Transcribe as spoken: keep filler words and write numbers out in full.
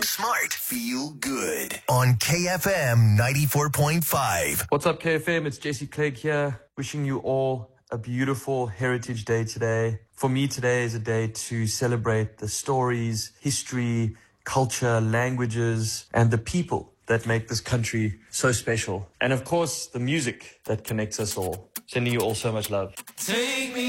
Work smart. Feel good. On K F M ninety-four point five. What's up, K F M? It's Jesse Clegg here, wishing you all a beautiful Heritage Day today. For me, today is a day to celebrate the stories, history, culture, languages, and the people that make this country so special. And of course, the music that connects us all. Sending you all so much love. Take me